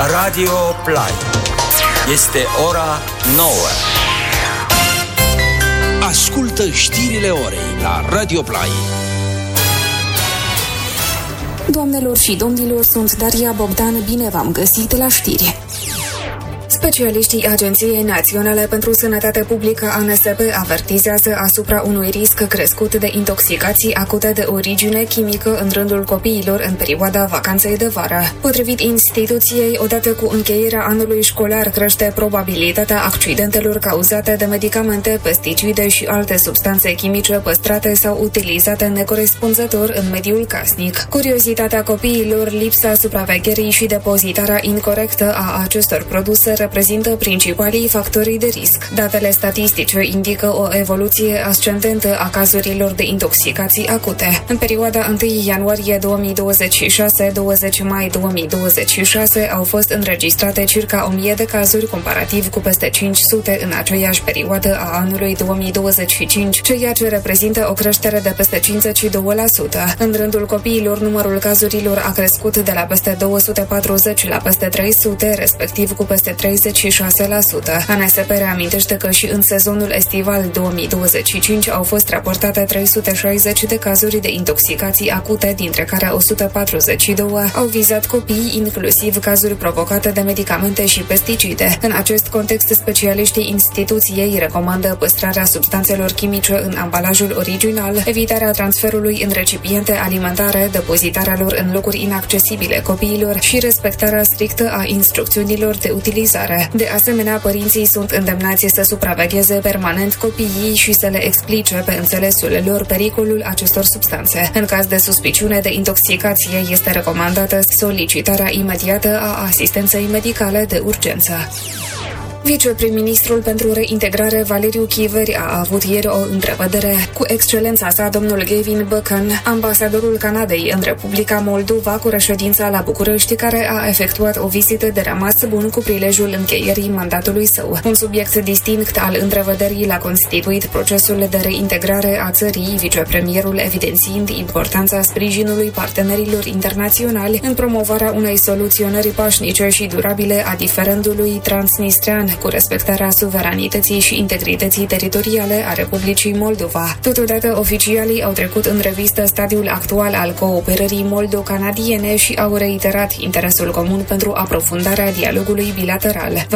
Radio Play. Este ora 9. Ascultă știrile orei la Radio Play. Doamnelor și domnilor, sunt Daria Bogdan, bine v-am găsit la știri. Specialiștii Agenției Naționale pentru Sănătate Publică ANSP avertizează asupra unui risc crescut de intoxicații acute de origine chimică în rândul copiilor în perioada vacanței de vară. Potrivit instituției, odată cu încheierea anului școlar crește probabilitatea accidentelor cauzate de medicamente, pesticide și alte substanțe chimice păstrate sau utilizate necorespunzător în mediul casnic. Curiozitatea copiilor, lipsa supravegherii și depozitarea incorectă a acestor produse reprezintă principalii factori de risc. Datele statistice indică o evoluție ascendentă a cazurilor de intoxicații acute. În perioada 1 ianuarie 2026-20 mai 2026 au fost înregistrate circa 1000 de cazuri comparativ cu peste 500 în aceeași perioadă a anului 2025, ceea ce reprezintă o creștere de peste 52%. În rândul copiilor, numărul cazurilor a crescut de la peste 240 la peste 300, respectiv cu peste 36%. ANSP reamintește că și în sezonul estival 2025 au fost raportate 360 de cazuri de intoxicații acute, dintre care 142 au vizat copii, inclusiv cazuri provocate de medicamente și pesticide. În acest context, specialiștii instituției recomandă păstrarea substanțelor chimice în ambalajul original, evitarea transferului în recipiente alimentare, depozitarea lor în locuri inaccesibile copiilor și respectarea strictă a instrucțiunilor de utilizare. De asemenea, părinții sunt îndemnați să supravegheze permanent copiii și să le explice pe înțelesul lor pericolul acestor substanțe. În caz de suspiciune de intoxicație, este recomandată solicitarea imediată a asistenței medicale de urgență. Viceprim-ministrul pentru reintegrare Valeriu Chiveri a avut ieri o întrevedere cu excelența sa, domnul Gavin Buchan, ambasadorul Canadei în Republica Moldova, cu reședința la București, care a efectuat o vizită de rămas bun cu prilejul încheierii mandatului său. Un subiect distinct al întrevederii l-a constituit procesul de reintegrare a țării, vicepremierul evidențiind importanța sprijinului partenerilor internaționali în promovarea unei soluționări pașnice și durabile a diferendului transnistrean, cu respectarea suveranității și integrității teritoriale a Republicii Moldova. Totodată, oficialii au trecut în revistă stadiul actual al cooperării moldo-canadiene și au reiterat interesul comun pentru aprofundarea dialogului bilateral.